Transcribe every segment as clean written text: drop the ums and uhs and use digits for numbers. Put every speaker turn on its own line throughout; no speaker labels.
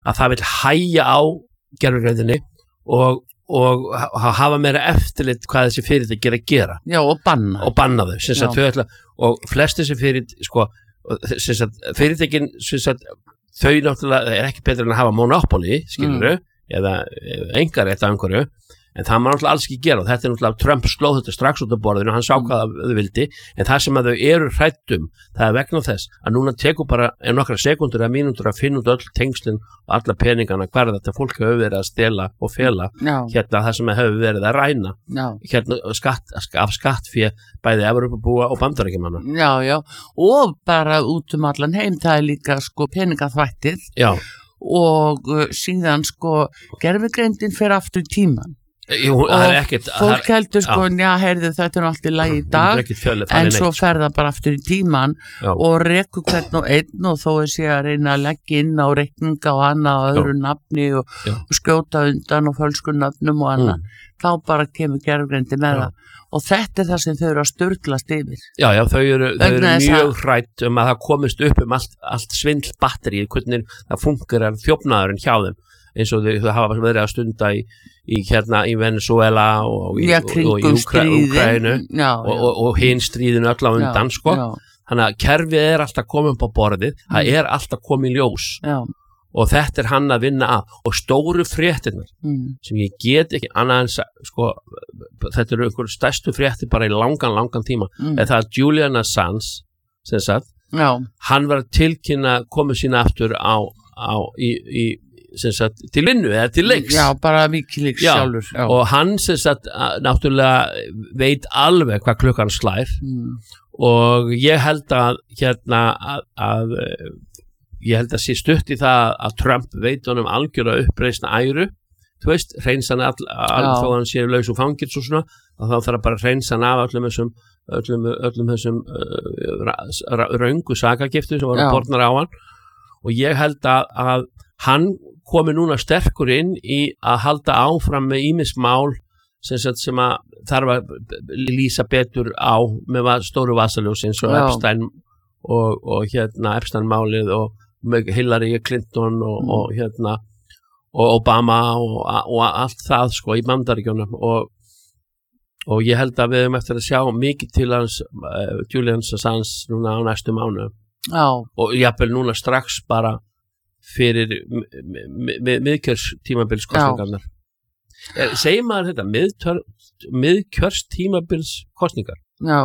að það vill hægja á gervigreindinni og hafa meira eftirlit hvað þessi fyrirtæki er að gera.
Já, og banna
þau, sem sagt, þau ætla, og flest þessi fyrirtækin, sem sagt, þau náttúrulega er ekki betur en að hafa monopóli, skilurðu, eða einkarétt af einhverju, en það maður náttúrulega alls ekki gera og þetta er náttúrulega Trump slóð þetta strax út af borðinu og hann sá hvað þau vildi en það sem að þau eru hrættum það er vegna þess að núna tekur bara nokkra sekundur eða mínútur að finna út öll tengslin og alla peningana hver þetta fólk hefur verið að stela og fela hérna það sem hefur verið að ræna hérna af skattfé bæði Evrópubúa og Bandaríkjamanna
Já, og bara út allan heim það er líka peningaþvættið og síðan gervigreindin fer aftur í tíman og fólk heldur heyrðu þetta er allt í lagi í dag en svo fer það bara aftur í tíman og rekur hvern og einn og þó sé að reyna að leggja inn á reikninga og annað á öðru nafni og skjóta undan og fölsku nafnum og annað þá bara kemur gervigreindin með það og þetta er það sem þau eru að sturlast yfir
Já, þau eru mjög hrætt að það komist upp allt svindl batterið, hvernig það fungerar þjófnaðurinn hjá þeim eins og þau hafa verið að stunda í Venezuela og í Úkraínu og hinn stríðinu öll á undan þannig að kerfið er alltaf komið upp á borðið það er alltaf komið í ljós og þetta er hann að vinna að og stóru fréttirnar sem ég get ekki annað en þetta eru einhver stærstu fréttir bara í langan tíma eða það að Julian Assange sem sagt, hann var að tilkynna komið sína aftur sem sagt, til vinnu eða til leiks
Já, bara Wikileaks sjálfur
og hann sem sagt náttúrulega veit alveg hvað klukkan slær og ég held að ég held að sé stutt í það að Trump veit honum algjörlega uppreisna æru þú veist, hreinsa hann þó hann sé laus og fangir svo svona og þá þarf bara að hreinsa hann af öllum þessum röngu sakagiftu sem voru bornar á hann og ég held að hann komi núna sterkur inn í að halda áfram með ýmis mál sem að þarf að lýsa betur á með stóru vasaljós eins og Epstein og Epstein málið og Hillary Clinton og Obama og allt það í Bandaríkjunum og ég held að við höfum eftir að sjá mikið til hans Julian Assange núna á næstu mánuðum og jafnvel núna strax bara fyrir miðkjörstímabilskostningarnar segir maður þetta miðkjörstímabilskostningar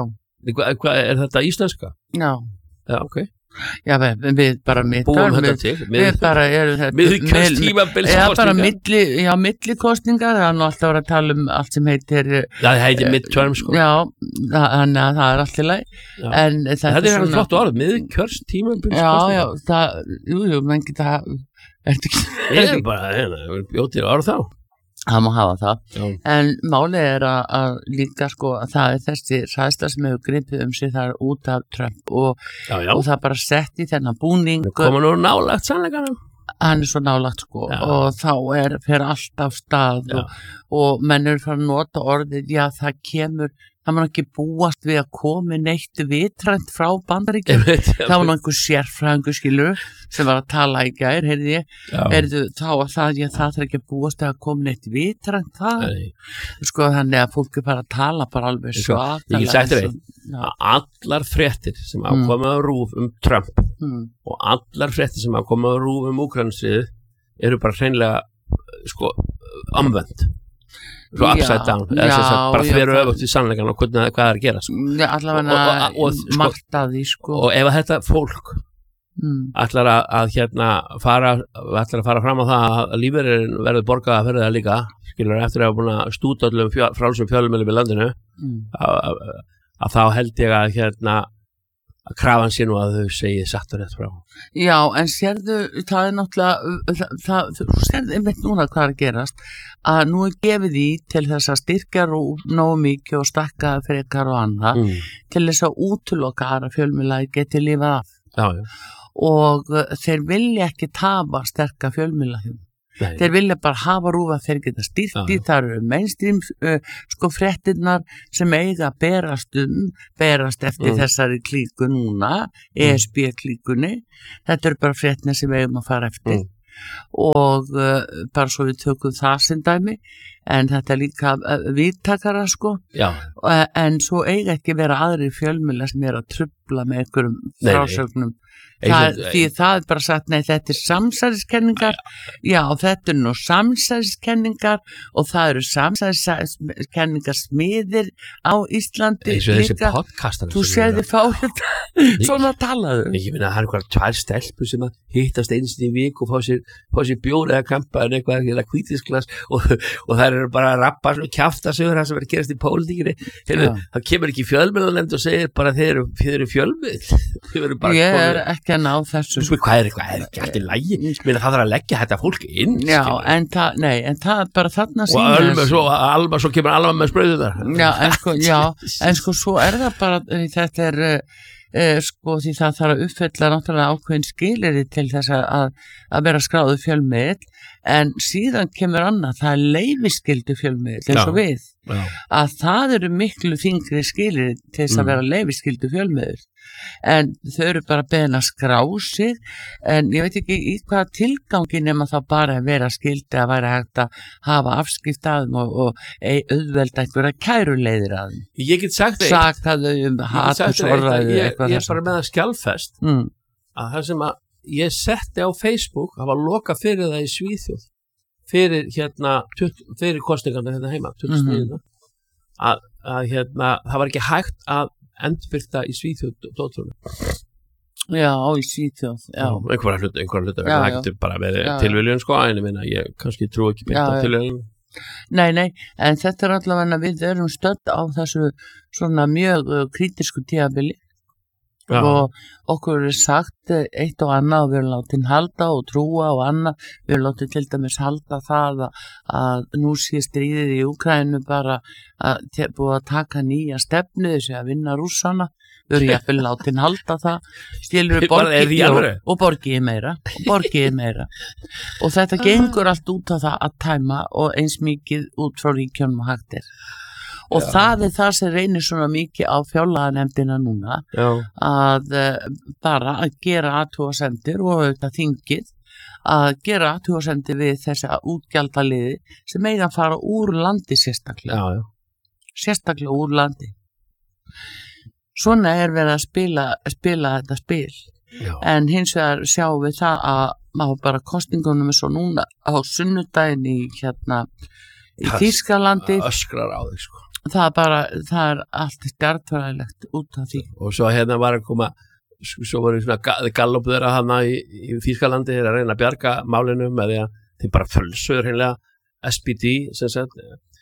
er þetta íslenska?
Já,
ok
Já, við bara
búum þetta til
við bara erum
miðkjörstímabilskostningar
millikostningar það er nú alltaf að tala allt sem heitir
það heitir midterm
Já, þannig að það er allt í lagi en
þetta er svona flott orð, miðkjörstímabilskostningar
jú, menn geta
ég er bara, bjótið orð þá
Það má hafa það, en málið er að líka að það er þessi hræðsla sem hefur gripið sig þar út af Trump og það bara sett í þennan búning
koma nú nálagt sannleikanum
hann er svo nálagt og þá fer allt af stað og menn eru að nota orðið það kemur það má ekki búast við að komi neitt vitrænt frá Bandaríkjum það var einhver sérfræðingur skilur sem var að tala í gær heyrðu þá að það þarf ekki að búast við að komi neitt vitrænt það þannig að fólk er bara að tala bara alveg svakalega
ég sætti að allar fréttir sem ákoma á RÚV Trump og allar fréttir sem ákoma á RÚV Úkraínustríðið eru bara hreinlega omvend svo upside down bara fyrir öfugt í sannleikann og hvað er að gera
allavega margt að því
og ef þetta fólk ætlar að fara fram á það að lífeyririnn verður borgað fyrir það líka skilur eftir að hafa búin að stúta öllum frálsum fjölmiðlum í landinu að þá held ég að krafan sé nú að þau segi satt og rétt frá
Já, en sérðu, það er náttúrulega þú sérðu einmitt núna hvað er að gerast að nú er gefið í til þess að styrkja nógu mikið og stakka frekar og annað til þess að útiloka aðra fjölmiðla geti lifað af og þeir vilja ekki tafa sterka fjölmiðla þeir vilja bara hafa RÚV að þeir geta styrkt í það eru mainstream fréttirnar sem eiga að berast eftir þessari klíku núna ESB klíkunni þetta eru bara fréttirnar sem við eigum að fara eftir og bara svo við tökum það sem dæmi, en þetta er líka víðtakara sko. En svo eiga ekki vera aðrir fjölmiðlar sem að trufla með einhverjum frásögnum. Því það er bara sagt, nei, þetta er samsæriskenningar, já, þetta er nú samsæriskenningar og það eru samsæriskenningar smiðir á Íslandi líka. Þú segði fá þetta, svona talaðu.
Ég meina, það er einhverja 2 stelpur sem að hittast eins í viku og fá sér bjór eða kampa en eitthvað eða hvítisglas og það eru bara að rappa og kjafta sögur það sem verður að gerast í pólitíkinni. Það kemur ekki fjölmiðlanefnd og segir bara þeir eru fjölmiðl.
Ég er ekki að ná þessu.
Hvað er ekki allt í lagi? Það þarf að leggja þetta fólk inn.
Já, en það er bara þarna sína.
Og svo kemur Alma með sprauðunar.
En sko svo er það bara, þetta er sko því það þarf að uppfylla náttúrulega ákveðin skilyrði til þess að vera skráðu fjölmiðl, en síðan kemur annað, það er leyfiskyldu fjölmiðl eins og við, að það eru miklu þyngri skilyrði til þess að vera leyfiskyldu fjölmiðl, en þau eru bara beðin að skrá sig, en ég veit ekki í hvað tilgangi nema það bara að vera skyldi að væri hægt að hafa afskipt að þeim og auðvelda einhverja kæruleiðir að þeim.
Ég get sagt
þau hatursorðræðu eitthvað.
Ég er bara með að skjálfest að það sem að ég setti á Facebook, það var lokað fyrir það í Svíþjóð fyrir kosningarna hérna heima 2009 að það var ekki hægt að endbyrta í Svíþjóð dótturinn.
Já, í Svíþjóð, já.
Einhverja hluta það getur bara verið tilviljun sko, en ég meina, ég kannski trú ekki beint á tilviljun.
Nei, en þetta er allavega við erum stödd á þessu svona mjög kritísku tímabili og okkur er sagt eitt og annað og við erum látið halda og trúa og annað, við erum látið til dæmis halda það að nú sé stríðið í Úkraínu bara að búið að taka nýja stefnu þessi að vinna Rússana, við erum jafnvel látið halda það, skilur við og borgið meira og þetta gengur allt út á það að tæma og eins mikið út frá ríkjunum og hægt er. Og það er það sem reynir svona mikið á fjárlaganefndina núna að bara að gera athugasemdir og auðvitað þingið að gera athugasemdir við þessa útgjaldaliði sem eiga að fara úr landi sérstaklega. Sérstaklega úr landi. Svona er verið að spila þetta spil. En hins vegar sjáum við það að á bara kosningunum er svo núna á sunnudaginn í Þýskalandi.
Öskrar á þig sko.
Það er allt stjartfræðilegt út af því.
Og svo var að koma, svo voru svona gallup þeirra hana í Þýskalandi að reyna að bjarga málinu með því að þeir bara fölsuður hreinlega SPD sem sagt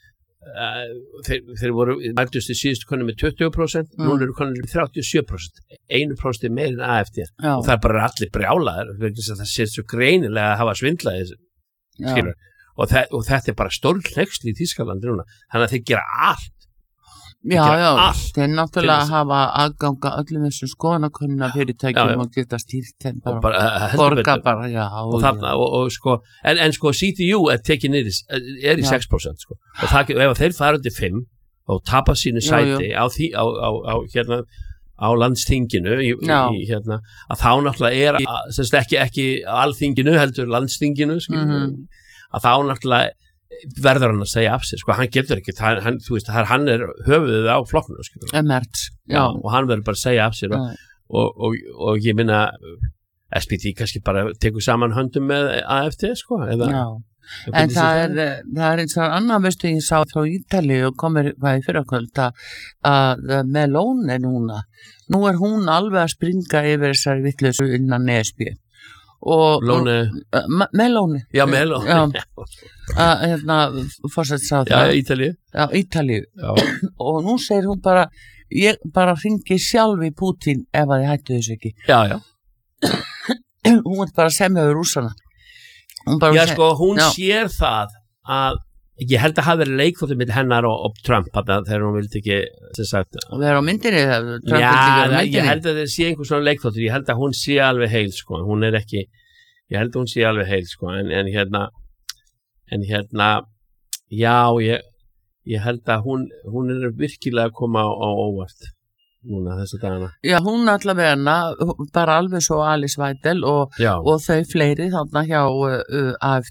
þeir voru mæltust í síðustu konu með 20%, núna eru konur 37%, 1% meir en AFD og það er bara allir brjálaðir, það sé svo greinilega að hafa svindlaði skilur. Og þetta er bara stórhnegsli í Þýskalandi núna, þannig að þeir gera allt.
Þeir náttúrulega hafa aðganga öllum þessum skoðanakönnuna fyrirtækjum og geta stýrt þeim bara borga bara,
og sko, en sko CDU er tekið niður, er í 6% sko, og það, ef þeir fara undir 5 og tapa sínu sæti á landsþinginu að þá náttúrulega ekki alþinginu heldur landsþinginu að þá náttúrulega verður hann að segja af sig, sko, hann getur ekki hann er höfuðið á flokknu og hann verður bara að segja af sig og ég minna SPD kannski bara tekur saman höndum með AFD, sko
en það er eins og annar veistu ég sá frá Ítali og komir hvað í fyrrakvöld að Meloni nú er hún alveg að springa yfir þessari vitleysu innan ESB Meloni Ítalíu og nú segir hún bara ég bara hringi sjálf í Putin ef að þið hættu þessu ekki hún er bara að semja við rússana
hún sér það að ég held að hafa verið leikþáttur með hennar og Trump þegar hún vildi ekki
og vera á myndinni
ég held að það sé einhver svona leikþáttur, ég held að hún sé alveg heil sko, hún er ekki ég held að hún sé alveg heil sko, en já, ég held að hún er virkilega að koma á óvart núna þessu dagana.
Já, hún allavega bara alveg svo Alice Weidel og þau fleiri þarna hjá AFD